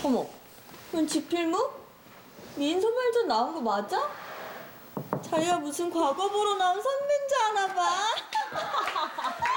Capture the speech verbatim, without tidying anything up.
어머, 이건 지필무? 민소말전 나온 거 맞아? 자기가 무슨 과거 보러 나온 선배인 줄 아나 봐.